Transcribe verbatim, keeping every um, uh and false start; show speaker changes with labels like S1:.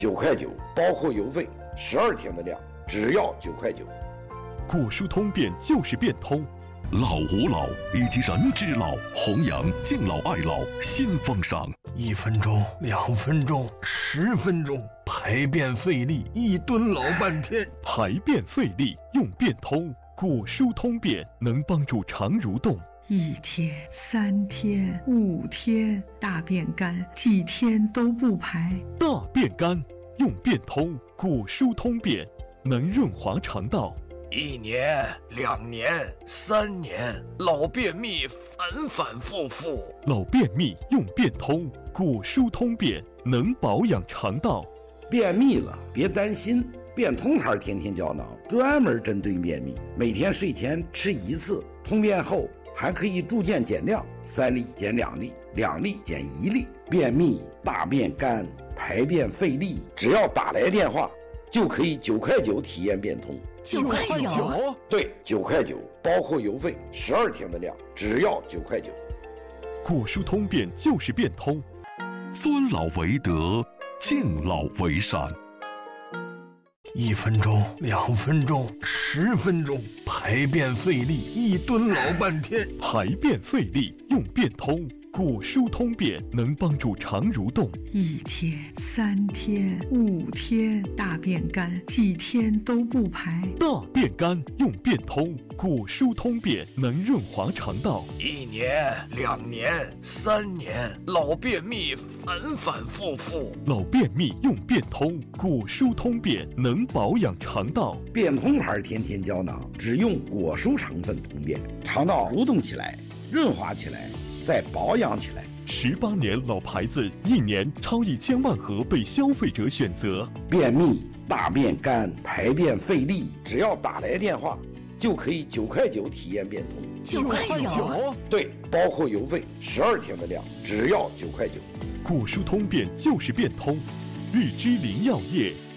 S1: 九块九，包括邮费，十二天的量，只要九块九。
S2: 果蔬通便就是变通。
S3: 老吾老以及人之老，弘扬敬老爱老新风尚。
S4: 一分钟，两分钟，十分钟，排便费力，一蹲老半天。
S2: 排便费力用变通，果蔬通便能帮助肠蠕动。
S5: 一天、三天、五天，大便干，几天都不排。
S2: 大便干用变通，果蔬通便能润滑肠道。
S6: 一年、两年、三年，老便秘反反复复。
S2: 老便秘用变通，果蔬通便能保养肠道。
S1: 便秘了别担心，变通牌天天胶囊专门针对便秘，每天睡前吃一次，通便后还可以逐渐减量，三粒减两粒，两粒减一粒。便秘、大便干、排便费力，只要打来电话，就可以九块九体验变通。
S7: 九块九？
S1: 对，九块九，包括邮费，十二天的量，只要九块九。
S2: 果蔬通便就是变通。
S3: 尊老为德，敬老为善。
S4: 一分钟，两分钟，十分钟，排便费力，一蹲老半天。
S2: 排便费力用变通，果蔬通便能帮助肠蠕动。
S5: 一天、三天、五天，大便干，几天都不排。
S2: 大便干用变通，果蔬通便能润滑肠道。
S6: 一年、两年、三年，老便秘反反复复。
S2: 老便秘用变通，果蔬通便能保养肠道。
S1: 变通牌天天胶囊只用果蔬成分通便，肠道蠕动起来，润滑起来，再保养起来。
S2: 十八年老牌子，一年超一千万盒被消费者选择。
S1: 便秘、大便干、排便费力，只要打来电话，就可以九块九体验变通。
S7: 九块九？
S1: 对，包括邮费，十二天的量，只要九块九。
S2: 果蔬通便就是变通。日之林药业